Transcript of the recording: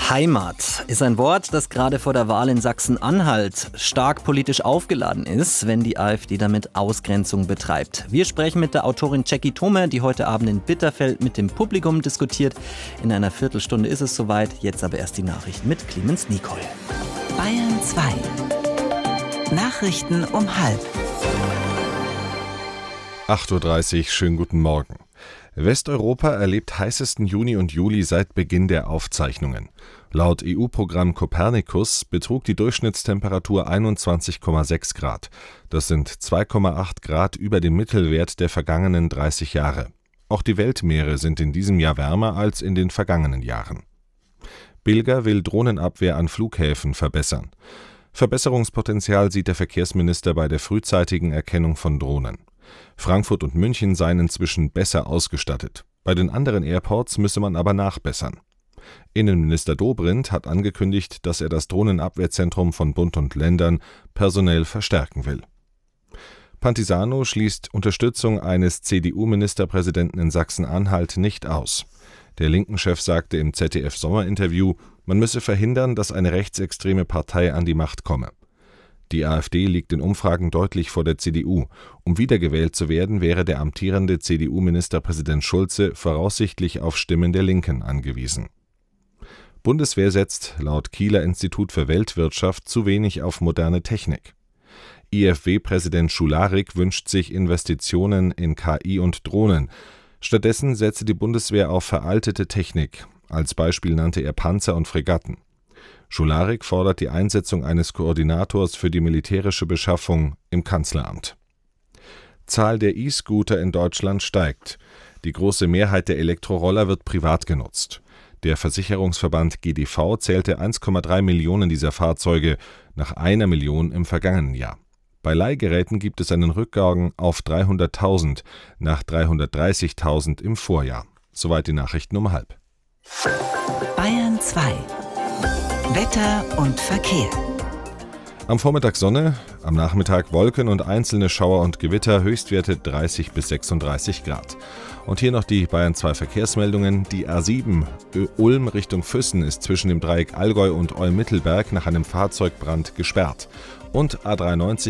Heimat ist ein Wort, das gerade vor der Wahl in Sachsen-Anhalt stark politisch aufgeladen ist, wenn die AfD damit Ausgrenzung betreibt. Wir sprechen mit der Autorin Jackie Thome, die heute Abend in Bitterfeld mit dem Publikum diskutiert. In einer Viertelstunde ist es soweit, jetzt aber erst die Nachrichten mit Clemens Nicol. Bayern 2. Nachrichten um 12:30. 8:30 Uhr, schönen guten Morgen. Westeuropa erlebt heißesten Juni und Juli seit Beginn der Aufzeichnungen. Laut EU-Programm Copernicus betrug die Durchschnittstemperatur 21,6 Grad. Das sind 2,8 Grad über dem Mittelwert der vergangenen 30 Jahre. Auch die Weltmeere sind in diesem Jahr wärmer als in den vergangenen Jahren. Bilger will Drohnenabwehr an Flughäfen verbessern. Verbesserungspotenzial sieht der Verkehrsminister bei der frühzeitigen Erkennung von Drohnen. Frankfurt und München seien inzwischen besser ausgestattet. Bei den anderen Airports müsse man aber nachbessern. Innenminister Dobrindt hat angekündigt, dass er das Drohnenabwehrzentrum von Bund und Ländern personell verstärken will. Pantisano schließt Unterstützung eines CDU-Ministerpräsidenten in Sachsen-Anhalt nicht aus. Der Linken-Chef sagte im ZDF-Sommerinterview, man müsse verhindern, dass eine rechtsextreme Partei an die Macht komme. Die AfD liegt in Umfragen deutlich vor der CDU. Um wiedergewählt zu werden, wäre der amtierende CDU-Ministerpräsident Schulze voraussichtlich auf Stimmen der Linken angewiesen. Bundeswehr setzt laut Kieler Institut für Weltwirtschaft zu wenig auf moderne Technik. IFW-Präsident Schularik wünscht sich Investitionen in KI und Drohnen. Stattdessen setze die Bundeswehr auf veraltete Technik. Als Beispiel nannte er Panzer und Fregatten. Schularik fordert die Einsetzung eines Koordinators für die militärische Beschaffung im Kanzleramt. Zahl der E-Scooter in Deutschland steigt. Die große Mehrheit der Elektroroller wird privat genutzt. Der Versicherungsverband GDV zählte 1,3 Millionen dieser Fahrzeuge, nach 1 Million im vergangenen Jahr. Bei Leihgeräten gibt es einen Rückgang auf 300.000, nach 330.000 im Vorjahr. Soweit die Nachrichten um 12:30. Bayern 2. Wetter und Verkehr. Am Vormittag Sonne, am Nachmittag Wolken und einzelne Schauer und Gewitter, Höchstwerte 30 bis 36 Grad. Und hier noch die Bayern 2 Verkehrsmeldungen. Die A7 Ulm Richtung Füssen ist zwischen dem Dreieck Allgäu und Olm-Mittelberg nach einem Fahrzeugbrand gesperrt. Und A93